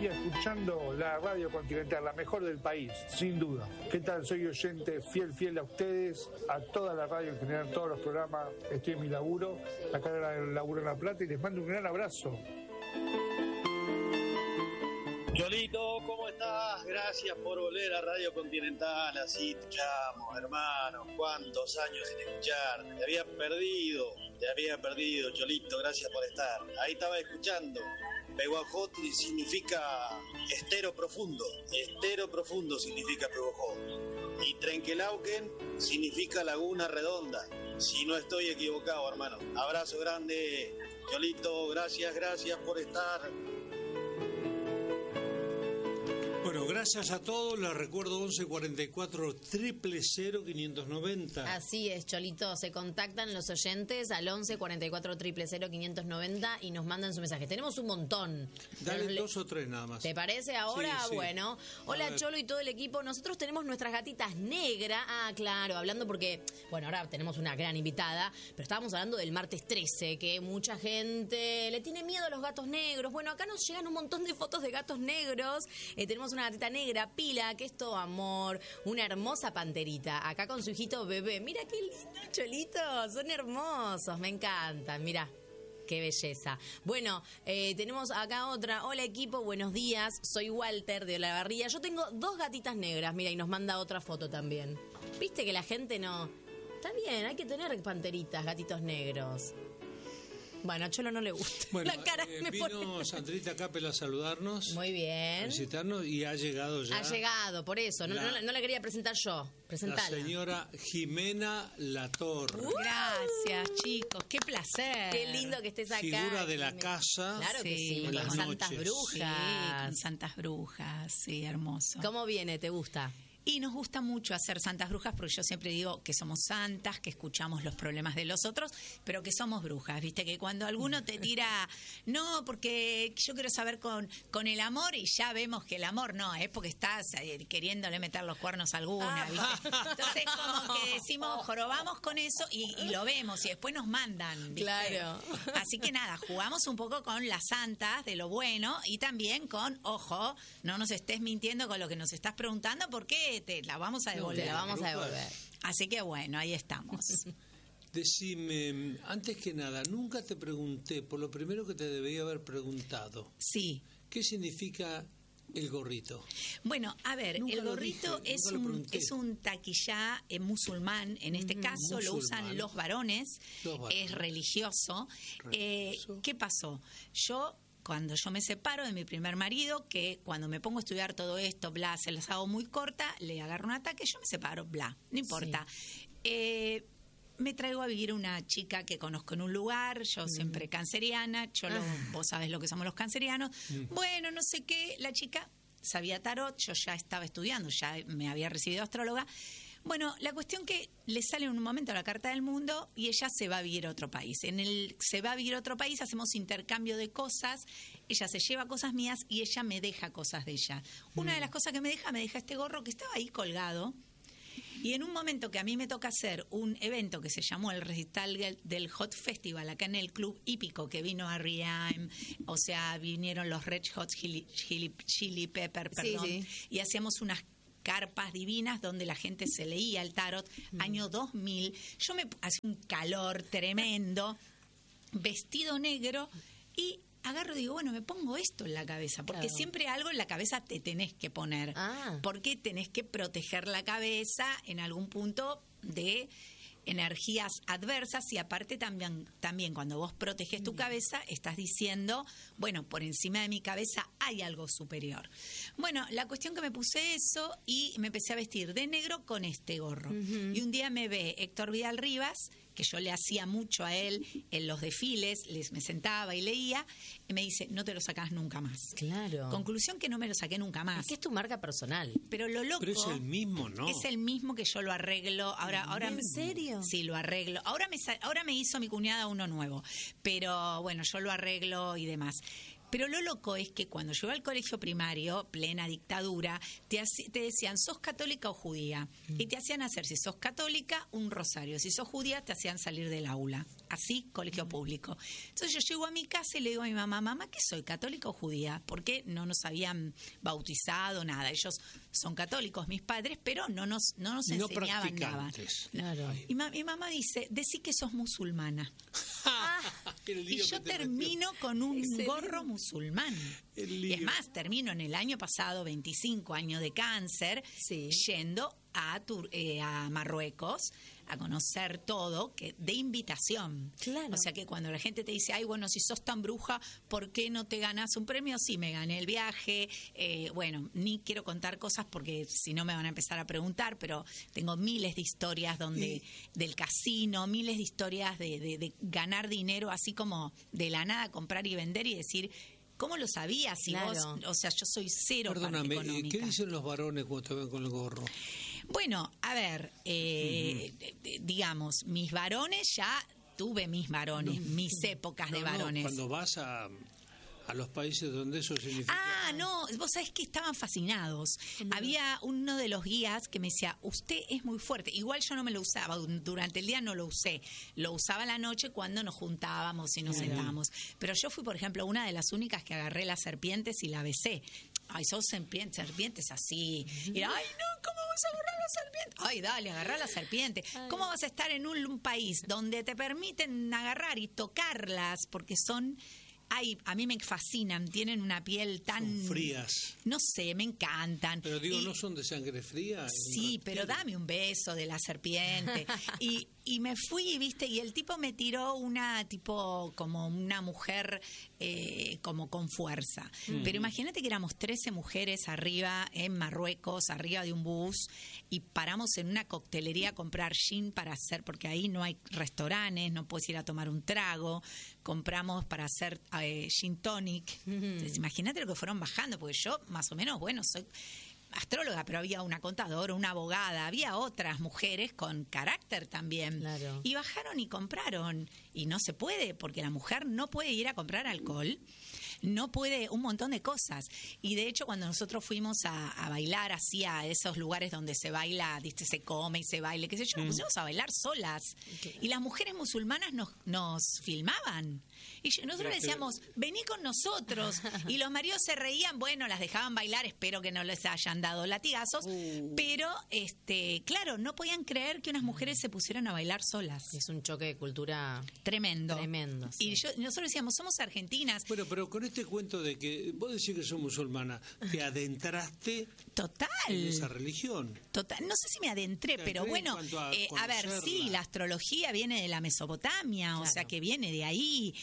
día escuchando la Radio Continental, la mejor del país, sin duda. ¿Qué tal? Soy oyente fiel a ustedes, a toda la radio en general, todos los programas. Estoy en mi laburo, acá laburo en La Plata, y les mando un gran abrazo. Cholito, ¿cómo estás? Gracias por volver a Radio Continental, así te llamo, hermano. ¿Cuántos años sin escucharte? Te había perdido, Cholito, gracias por estar. Ahí estaba escuchando. Pehuajó significa estero profundo significa Pehuajó. Y Trenquelauquen significa laguna redonda, si no estoy equivocado, hermano. Abrazo grande, Cholito, gracias por estar. Bueno, gracias a todos. Les recuerdo 1144 000 590. Así es, Cholito. Se contactan los oyentes al 1144 000 590 y nos mandan su mensaje. Tenemos un montón. Dale 2 o 3 nada más. ¿Te parece ahora? Sí. Bueno. Hola, Cholo y todo el equipo. Nosotros tenemos nuestras gatitas negras. Ah, claro, hablando porque, bueno, ahora tenemos una gran invitada, pero estábamos hablando del martes 13, que mucha gente le tiene miedo a los gatos negros. Bueno, acá nos llegan un montón de fotos de gatos negros. Tenemos una gatita negra, Pila, que es todo amor, una hermosa panterita, acá con su hijito bebé. Mira qué lindo, Cholito, son hermosos, me encantan, mira. Qué belleza. Bueno, tenemos acá otra. Hola equipo, buenos días. Soy Walter de Olavarría. Yo tengo 2 gatitas negras, mira, y nos manda otra foto también. Viste que la gente no... Está bien, hay que tener panteritas, gatitos negros. Bueno, a Cholo no le gusta. Bueno, la cara me vino pone... Sandrita Capel a saludarnos. Muy bien. A visitarnos y ha llegado ya. Ha llegado, por eso. No la quería presentar yo. Presentala. La señora Jimena Latorre. Gracias, chicos. Qué placer. Qué lindo que estés acá. Figura de la casa. Claro que sí, en con las Santas noches. Brujas. Sí, con Santas Brujas, sí, hermoso. ¿Cómo viene? ¿Te gusta? Y nos gusta mucho hacer Santas Brujas porque yo siempre digo que somos santas, que escuchamos los problemas de los otros, pero que somos brujas, ¿viste? Que cuando alguno te tira, no, porque yo quiero saber con el amor, y ya vemos que el amor no, es porque estás queriéndole meter los cuernos a alguna, ¿viste? Entonces como que decimos, jorobamos con eso y lo vemos y después nos mandan, ¿viste? Claro. Así que nada, jugamos un poco con las santas de lo bueno y también con, ojo, no nos estés mintiendo con lo que nos estás preguntando porque te la vamos a devolver. Te la vamos a devolver. Así que bueno, ahí estamos. Decime, antes que nada, nunca te pregunté, por lo primero que te debería haber preguntado. Sí. ¿Qué significa el gorrito? Bueno, a ver, Nunca el lo gorrito dije, es nunca lo pregunté. un taquillá musulmán, en este caso lo usan los varones, es religioso. ¿Qué pasó? Cuando yo me separo de mi primer marido, que cuando me pongo a estudiar todo esto, bla, se las hago muy corta, le agarro un ataque, yo me separo, bla, no importa. Sí. Me traigo a vivir una chica que conozco en un lugar, yo siempre canceriana, vos sabés lo que somos los cancerianos. Bueno, no sé qué, la chica sabía tarot, yo ya estaba estudiando, ya me había recibido astróloga. Bueno, la cuestión que le sale en un momento la carta del mundo y ella se va a vivir a otro país. Se va a vivir a otro país, hacemos intercambio de cosas, ella se lleva cosas mías y ella me deja cosas de ella. Una de las cosas que me deja este gorro que estaba ahí colgado. Y en un momento que a mí me toca hacer un evento que se llamó el recital del Hot Festival acá en el Club Hípico, que vino a R.E.M., o sea, vinieron los Red Hot Chili Pepper, perdón, sí. Y hacíamos unas carpas divinas donde la gente se leía el tarot, año 2000. Yo me hacía un calor tremendo, vestido negro, y agarro y digo, bueno, me pongo esto en la cabeza, porque siempre algo en la cabeza te tenés que poner, porque tenés que proteger la cabeza en algún punto de energías adversas, y aparte también cuando vos proteges tu cabeza estás diciendo, bueno, por encima de mi cabeza hay algo superior. Bueno, la cuestión que me puse eso y me empecé a vestir de negro con este gorro. Y un día me ve Héctor Vidal Rivas, que yo le hacía mucho a él en los desfiles, me sentaba y leía, y me dice, no te lo sacás nunca más. Claro. Conclusión que no me lo saqué nunca más. Es que es tu marca personal. Pero lo loco... Pero es el mismo, ¿no? Es el mismo que yo lo arreglo. Ahora ¿En serio? Sí, lo arreglo. Ahora me hizo mi cuñada uno nuevo, pero bueno, yo lo arreglo y demás. Pero lo loco es que cuando yo iba al colegio primario, plena dictadura, te decían, ¿sos católica o judía? Y te hacían hacer, si sos católica, un rosario. Si sos judía, te hacían salir del aula. Así, colegio público. Entonces yo llego a mi casa y le digo a mi mamá, ¿qué soy, católica o judía? Porque no nos habían bautizado, nada. Ellos son católicos, mis padres, pero no nos enseñaban nada. Claro. Y mi mamá dice, decí que sos musulmana. Y yo termino con un gorro musulmán. Y es más, termino en el año pasado, 25 años de cáncer, yendo a Marruecos a conocer todo de invitación. Claro. O sea que cuando la gente te dice, ay, bueno, si sos tan bruja, ¿por qué no te ganás un premio? Sí, me gané el viaje. Bueno, ni quiero contar cosas porque si no me van a empezar a preguntar, pero tengo miles de historias del casino, miles de historias de ganar dinero, así como de la nada comprar y vender y decir, ¿cómo lo sabías? Si vos, o sea, yo soy cero. Perdóname, parte económica. ¿Qué dicen los varones cuando te ven con el gorro? Bueno, a ver, digamos, mis varones ya tuve mis varones, mis épocas de varones. Cuando vas a los países donde eso significa... No, vos sabés que estaban fascinados. Había uno de los guías que me decía, usted es muy fuerte. Igual yo no me lo usaba, durante el día no lo usé. Lo usaba la noche cuando nos juntábamos y nos sentábamos. Pero yo fui, por ejemplo, una de las únicas que agarré las serpientes y la besé. Ay, sos serpientes así. Y ay, no, ¿cómo vas a agarrar la serpiente? Ay, dale, agarrá la serpiente. ¿Cómo vas a estar en un país donde te permiten agarrar y tocarlas porque son... Ay, a mí me fascinan, tienen una piel tan... Son frías. No sé, me encantan. Pero digo, ¿no son de sangre fría? Sí, pero dame un beso de la serpiente. Y me fui, ¿viste? Y el tipo me tiró como una mujer como con fuerza. Pero imagínate que éramos 13 mujeres arriba en Marruecos, arriba de un bus, y paramos en una coctelería a comprar gin para hacer, porque ahí no hay restaurantes, no puedes ir a tomar un trago. Compramos para hacer gin tonic. Entonces, imagínate lo que fueron bajando, porque yo más o menos, bueno, soy astróloga, pero había una contadora, una abogada, había otras mujeres con carácter también. Claro. Y bajaron y compraron. Y no se puede, porque la mujer no puede ir a comprar alcohol, no puede un montón de cosas. Y de hecho, cuando nosotros fuimos a bailar así a esos lugares donde se baila, ¿viste? Se come y se baile, qué sé yo, nos pusimos a bailar solas. Y las mujeres musulmanas nos filmaban. Y nosotros decíamos, vení con nosotros. Y los maridos se reían, bueno, las dejaban bailar, espero que no les hayan dado latigazos. Pero, claro, no podían creer que unas mujeres se pusieran a bailar solas. Es un choque de cultura tremendo. Sí. Y nosotros decíamos, somos argentinas. Bueno, pero con este cuento de que vos decís que sos musulmana, te adentraste total en esa religión. Total, no sé si me adentré, pero bueno, a ver, sí, la astrología viene de la Mesopotamia, o sea que viene de ahí.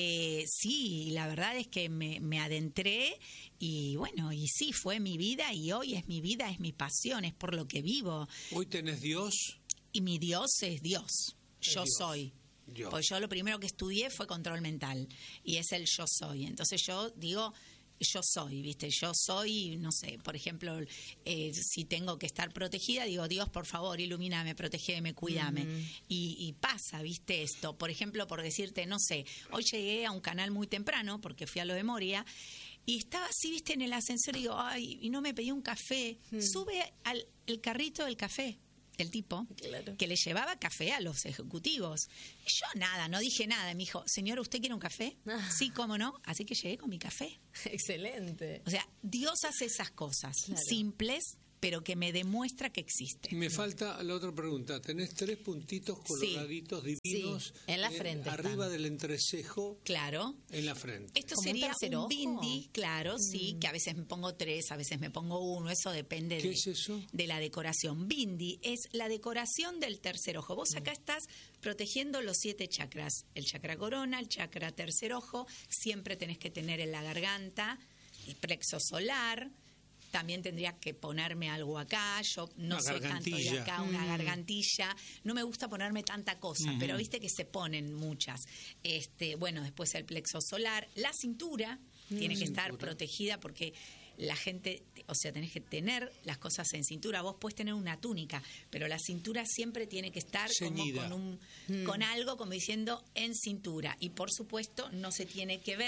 Sí, la verdad es que me adentré y bueno, y sí, fue mi vida y hoy es mi vida, es mi pasión, es por lo que vivo. ¿Hoy tenés Dios? Y mi Dios es Dios. Yo soy. Pues yo lo primero que estudié fue control mental y es el yo soy. Entonces yo digo, yo soy, ¿viste? Yo soy, no sé, por ejemplo, si tengo que estar protegida, digo, Dios, por favor, ilumíname, protégeme, cuídame. Y pasa, ¿viste? Esto, por ejemplo, por decirte, no sé, hoy llegué a un canal muy temprano porque fui a lo de Moria y estaba así, ¿viste? En el ascensor y digo, ay, y no me pedí un café. Sube el carrito del café. El tipo que le llevaba café a los ejecutivos. Y yo nada, no dije nada. Me dijo, señora, ¿usted quiere un café? Sí, cómo no. Así que llegué con mi café. Excelente. O sea, Dios hace esas cosas simples, pero que me demuestra que existe. Me falta la otra pregunta. Tenés 3 puntitos coloraditos divinos. Sí, en la frente. Arriba del entrecejo. Claro. En la frente. Esto sería un bindi, claro, sí, que a veces me pongo 3, a veces me pongo 1. Eso depende ¿Qué es eso? De la decoración. Bindi es la decoración del tercer ojo. Vos acá estás protegiendo los 7 chakras. El chakra corona, el chakra tercer ojo. Siempre tenés que tener en la garganta el plexo solar. También tendría que ponerme algo acá. Yo no soy tanto de acá, una gargantilla. No me gusta ponerme tanta cosa, pero viste que se ponen muchas. Bueno, después el plexo solar. La cintura tiene que estar protegida porque la gente, o sea, tenés que tener las cosas en cintura. Vos podés tener una túnica, pero la cintura siempre tiene que estar como con algo como diciendo en cintura. Y por supuesto no se tiene que ver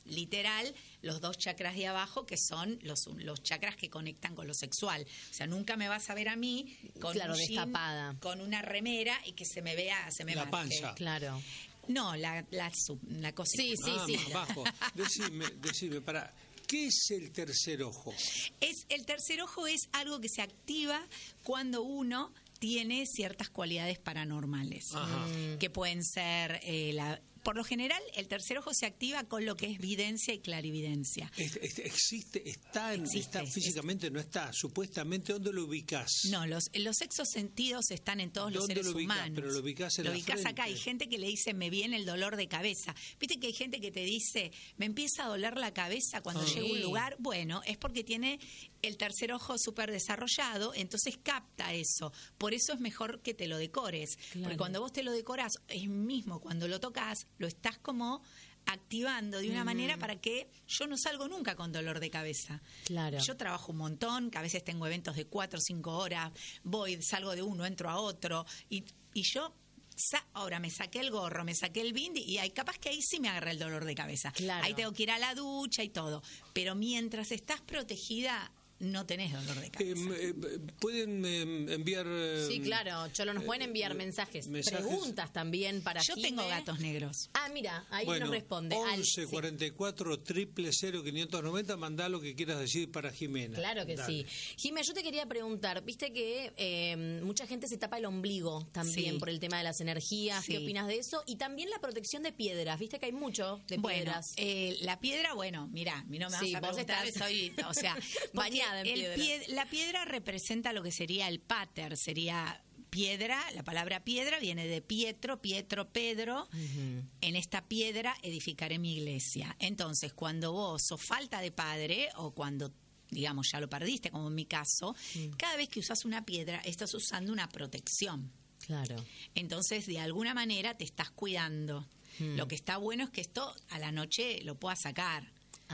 literal los 2 chakras de abajo, que son los chakras que conectan con lo sexual. O sea, nunca me vas a ver a mí con un jean, destapada, con una remera y que se me vea, se me la marque. panza. Claro. No, la cosita. Sí. Abajo. Decime, ¿qué es el tercer ojo? El tercer ojo es algo que se activa cuando uno tiene ciertas cualidades paranormales, que pueden ser por lo general, el tercer ojo se activa con lo que es videncia y clarividencia. ¿Existe? ¿Está físicamente? ¿No está? Supuestamente, ¿dónde lo ubicás? No, los sextos sentidos están en todos los seres humanos. Pero lo ubicás en la frente. Lo ubicás acá. Hay gente que le dice, me viene el dolor de cabeza. Viste que hay gente que te dice, me empieza a doler la cabeza cuando llego a un lugar. Bueno, es porque tiene el tercer ojo súper desarrollado, entonces capta eso. Por eso es mejor que te lo decores. Claro. Porque cuando vos te lo decorás, es mismo cuando lo tocas, lo estás como activando de una manera para que yo no salgo nunca con dolor de cabeza. Claro. Yo trabajo un montón, que a veces tengo eventos de 4 o 5 horas, salgo de uno, entro a otro, y yo ahora me saqué el gorro, me saqué el bindi y capaz que ahí sí me agarra el dolor de cabeza. Claro. Ahí tengo que ir a la ducha y todo. Pero mientras estás protegida, no tenés dolor de cabeza. ¿Pueden enviar...? Sí, claro, Cholo, nos pueden enviar mensajes, preguntas también para Yo tengo gatos negros. Ah, mira, ahí nos responde. 11 44 000 590, mandá lo que quieras decir para Jimena. Claro que sí. Jimena, yo te quería preguntar, viste que mucha gente se tapa el ombligo también por el tema de las energías. ¿Qué opinas de eso? Y también la protección de piedras, viste que hay mucho de piedras. La piedra, mira, no me vas a preguntar, soy, bañada. La piedra representa lo que sería el pater, sería piedra. La palabra piedra viene de Pedro. En esta piedra edificaré mi iglesia. Entonces, cuando vos sos falta de padre o cuando, digamos, ya lo perdiste, como en mi caso, cada vez que usas una piedra estás usando una protección. Claro. Entonces, de alguna manera te estás cuidando. Lo que está bueno es que esto a la noche lo puedas sacar.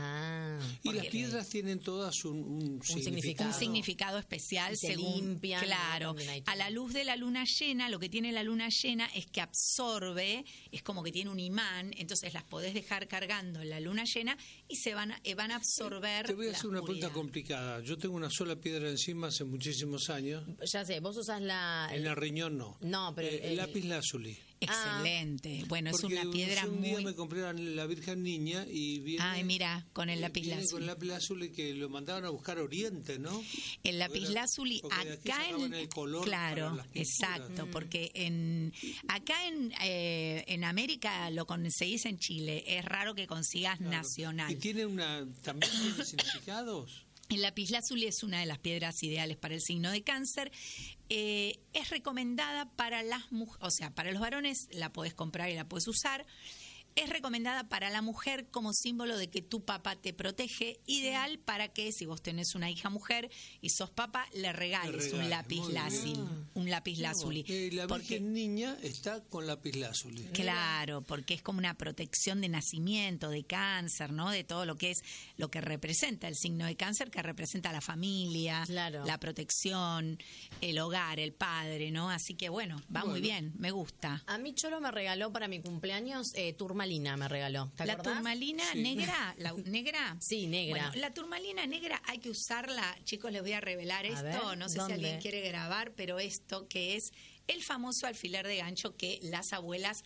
Y las piedras tienen todas un significado. Un significado especial, se limpian. Claro, a la luz de la luna llena, lo que tiene la luna llena es que absorbe, es como que tiene un imán, entonces las podés dejar cargando en la luna llena y se van a absorber. Te voy a hacer una pregunta complicada. Yo tengo una sola piedra encima hace muchísimos años. Ya sé, vos usás en el riñón no. No, pero el lápiz lazuli. Excelente. Bueno, es una piedra un día me compré la Virgen Niña y viene... Ay, mira, con el lápiz lazuli. Con el lápiz lazuli que lo mandaban a buscar a Oriente, ¿no? El lápiz lazuli acá en el color. Claro, exacto, porque acá en América lo conseguís en Chile. Es raro que consigas nacional. ¿Y también tiene significados? El lapislázuli es una de las piedras ideales para el signo de Cáncer. Es recomendada para las mujeres, o sea, para los varones la podés comprar y la podés usar. Es recomendada para la mujer como símbolo de que tu papá te protege. Ideal para que, si vos tenés una hija mujer y sos papá, le regales un lapislázuli. La Virgen Niña está con lapislázuli. Claro, porque es como una protección de nacimiento, de cáncer, ¿no? De todo lo que representa el signo de Cáncer, que representa la familia, la protección, el hogar, el padre, ¿no? Así que bueno, muy bien, me gusta. A mí Cholo me regaló para mi cumpleaños turmalina, me regaló. ¿Te acordás? La turmalina negra, la negra. Sí, negra. Bueno, la turmalina negra hay que usarla. Chicos, les voy a revelar esto. No sé si alguien quiere grabar, pero esto que es el famoso alfiler de gancho que las abuelas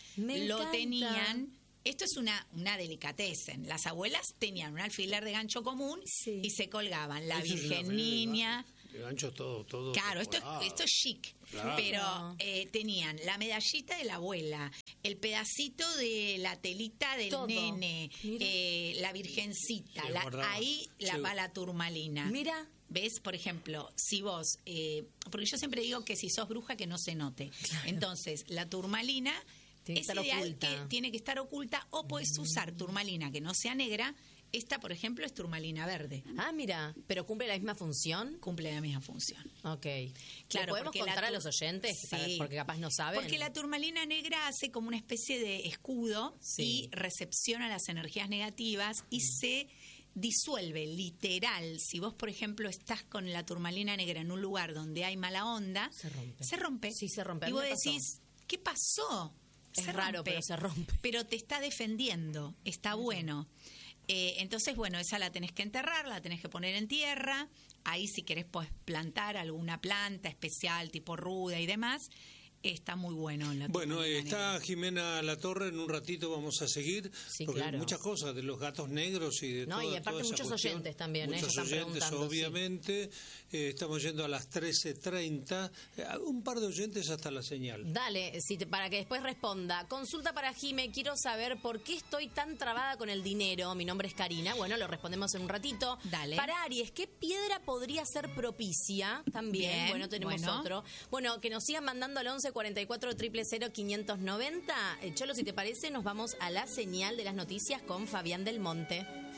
tenían. Esto es una delicatessen. Las abuelas tenían un alfiler de gancho común y se colgaban la Virgen Niña. El gancho todo. Claro, esto es chic. Claro. Pero tenían la medallita de la abuela, el pedacito de la telita del nene, la virgencita, ahí va la turmalina. Mira. ¿Ves? Por ejemplo, si vos, porque yo siempre digo que si sos bruja que no se note. Claro. Entonces, la turmalina es ideal que tiene que estar oculta o puedes usar turmalina que no sea negra. Esta, por ejemplo, es turmalina verde. Ah, mira, ¿pero cumple la misma función? Cumple la misma función. Ok. Claro, ¿lo podemos contar a los oyentes? Sí. Porque capaz no saben. Porque la turmalina negra hace como una especie de escudo y recepciona las energías negativas y se disuelve, literal. Si vos, por ejemplo, estás con la turmalina negra en un lugar donde hay mala onda, se rompe. Sí, se rompe. Y vos decís, ¿qué pasó? Es raro, pero se rompe. Pero te está defendiendo. Está bueno. Entonces, bueno, esa la tenés que enterrar, la tenés que poner en tierra. Ahí si querés pues plantar alguna planta especial tipo ruda y demás. Está muy bueno. Bueno, está Jimena Latorre, en un ratito vamos a seguir, porque claro. hay muchas cosas de los gatos negros y de no, y aparte muchos oyentes también. Muchos oyentes, obviamente. Estamos yendo a las 13:30. Un par de oyentes hasta la señal. Dale, para que después responda. Consulta para Jime, quiero saber por qué estoy tan trabada con el dinero. Mi nombre es Karina. Bueno, lo respondemos en un ratito. Dale. Para Aries, ¿qué piedra podría ser propicia? También. Bien, bueno, tenemos otro. Bueno, que nos sigan mandando al 11 44 000 590. Cholo, si te parece, nos vamos a la señal de las noticias con Fabián del Monte.